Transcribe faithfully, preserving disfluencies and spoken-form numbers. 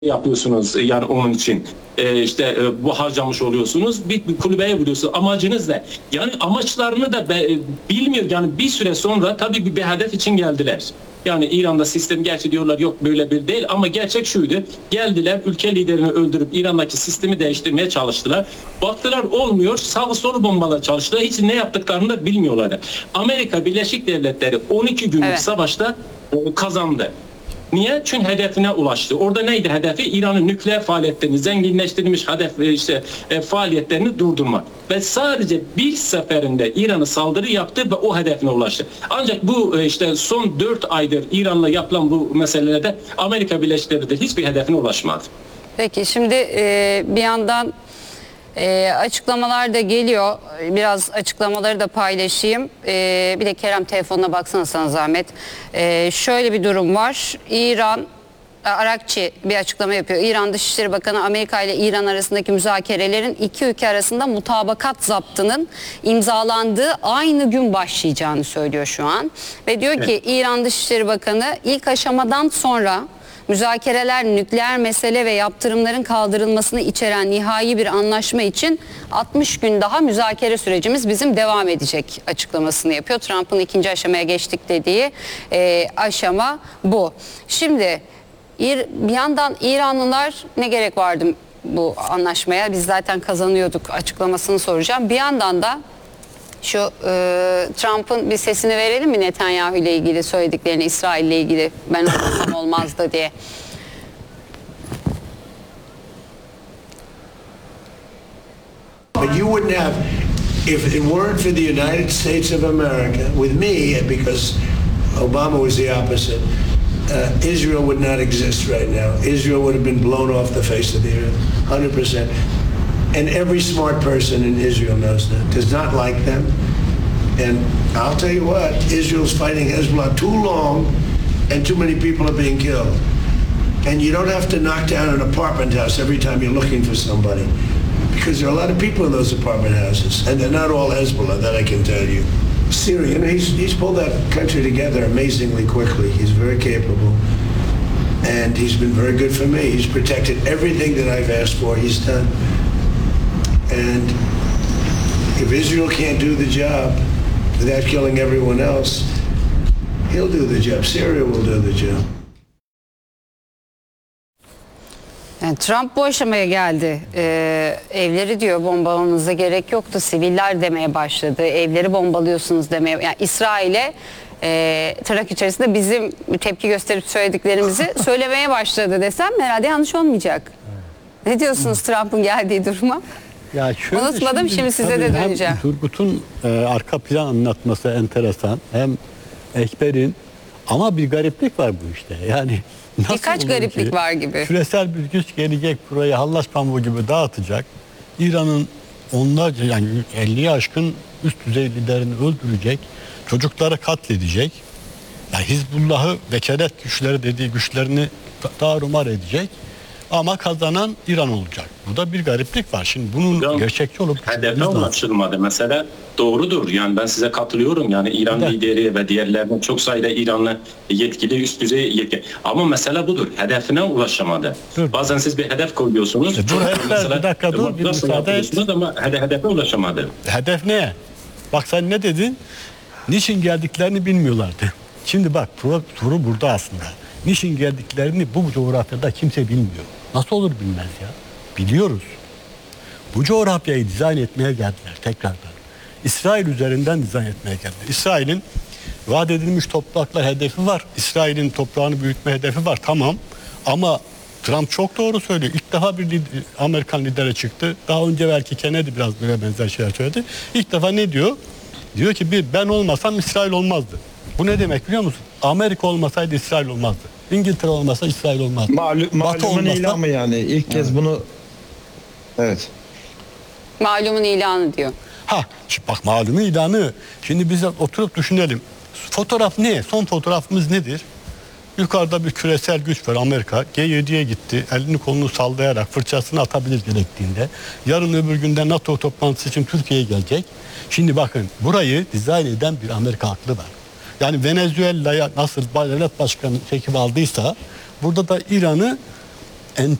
yapıyorsunuz yani onun için e, işte e, bu harcamış oluyorsunuz, bir, bir kulübeye vuruyorsunuz, amacınız ne? Yani amaçlarını da be, bilmiyor yani. Bir süre sonra tabii bir, bir hedef için geldiler. Yani İran'da sistem, gerçi diyorlar yok böyle bir değil, ama gerçek şuydu: geldiler, ülke liderini öldürüp İran'daki sistemi değiştirmeye çalıştılar. Baktılar olmuyor, sağı solu bombala çalıştılar, hiç ne yaptıklarını da bilmiyorlar. Amerika Birleşik Devletleri on iki günlük evet. savaşta e, kazandı. Niye? Çünkü hedefine ulaştı. Orada neydi hedefi? İran'ın nükleer faaliyetlerini, zenginleştirilmiş hedef işte e, faaliyetlerini durdurmak. Ve sadece bir seferinde İran'a saldırı yaptı ve o hedefine ulaştı. Ancak bu e, işte son dört aydır İran'la yapılan bu meselelerde Amerika Birleşik Devletleri hiçbir hedefine ulaşmadı. Peki şimdi e, bir yandan e, açıklamalar da geliyor. Biraz açıklamaları da paylaşayım. E, bir de Kerem telefonuna baksana sana zahmet. E, şöyle bir durum var. İran, Arakçı bir açıklama yapıyor. İran Dışişleri Bakanı Amerika ile İran arasındaki müzakerelerin iki ülke arasında mutabakat zaptının imzalandığı aynı gün başlayacağını söylüyor şu an. Ve diyor ki evet. İran Dışişleri Bakanı ilk aşamadan sonra müzakereler nükleer mesele ve yaptırımların kaldırılmasını içeren nihai bir anlaşma için altmış gün daha müzakere sürecimiz bizim devam edecek açıklamasını yapıyor. Trump'ın ikinci aşamaya geçtik dediği e, aşama bu. Şimdi bir yandan İranlılar ne gerek vardı bu anlaşmaya, biz zaten kazanıyorduk açıklamasını soracağım. Bir yandan da şu e, Trump'ın bir sesini verelim mi Netanyahu ile ilgili söylediklerini, İsrail ile ilgili, ben olmasam olmazdı diye. But you wouldn't have, if it weren't for the United States of America with me, because Obama was the opposite, uh, Israel would not exist right now. Israel would have been blown off the face of the earth, one hundred percent. And every smart person in Israel knows that, does not like them. And I'll tell you what, Israel's fighting Hezbollah too long and too many people are being killed. And you don't have to knock down an apartment house every time you're looking for somebody, because there are a lot of people in those apartment houses, and they're not all Hezbollah, that I can tell you. Syria, you know, he's, he's pulled that country together amazingly quickly. He's very capable. And he's been very good for me. He's protected everything that I've asked for, he's done. And if Israel can't do the job without killing everyone else, he'll do the job. Syria will do the job. Yani Trump bu aşamaya geldi. Ee, evleri diyor bombalamanıza gerek yoktu. Siviller demeye başladı. Evleri bombalıyorsunuz demeye. Yani İsrail'e e, tırnak içerisinde bizim tepki gösterip söylediklerimizi söylemeye başladı desem herhalde yanlış olmayacak. Ne diyorsunuz Trump'ın geldiği duruma? Ya şöyle, unutmadım şimdi, şimdi size de döneceğim. Hem Turgut'un e, arka plan anlatması enteresan, hem Ekber'in, ama bir gariplik var bu işte. Yani nasıl birkaç gariplik ki, var gibi. Küresel bir güç gelecek burayı hallaç pamuğu gibi dağıtacak. İran'ın onlarca, yani elliye aşkın üst düzey liderini öldürecek, çocukları katledecek. Yani Hizbullah'ı, vekalet güçleri dediği güçlerini tarumar edecek. Ama kazanan İran olacak. Burada bir gariplik var. Şimdi bunun ya, gerçekçi olup hedefe ulaşılmadı mesela, doğrudur. Yani ben size katılıyorum. Yani İran evet. lideri ve diğerlerinin çok sayıda İranlı yetkili, üst düzey yetkili. Ama mesele budur. Hedefine ulaşamadı. Dur. Bazen siz bir hedef koyuyorsunuz. E, dur mesela, bir dakika dur. Bir müsaade et. Ama hedefe ulaşamadı. Hedef ne? Bak sen ne dedin? Niçin geldiklerini bilmiyorlardı. Şimdi bak soru burada aslında. Niçin geldiklerini bu coğrafyada kimse bilmiyor. Nasıl olur bilmez ya? Biliyoruz. Bu coğrafyayı dizayn etmeye geldiler tekrardan. İsrail üzerinden dizayn etmeye geldiler. İsrail'in vaat edilmiş topraklar hedefi var. İsrail'in toprağını büyütme hedefi var. Tamam. Ama Trump çok doğru söylüyor. İlk defa bir lider, Amerikan lidere çıktı. Daha önce belki Kennedy biraz böyle benzer şeyler söyledi. İlk defa ne diyor? Diyor ki bir ben olmasam İsrail olmazdı. Bu ne demek biliyor musun? Amerika olmasaydı İsrail olmazdı. İngiltere olmasa İsrail olmazdı. Malum, malumun ilanı yani. İlk kez evet. bunu evet. Malumun ilanı diyor. Ha, bak malumun ilanı. Şimdi biz oturup düşünelim. Fotoğraf ne? Son fotoğrafımız nedir? Yukarıda bir küresel güç var, Amerika. G yediye gitti. Elini kolunu sallayarak fırçasını atabilir gerektiğinde. Yarın öbür günde NATO toplantısı için Türkiye'ye gelecek. Şimdi bakın, burayı dizayn eden bir Amerika aklı var. Yani Venezuela'ya nasıl devlet başkanı çekip aldıysa burada da İran'ı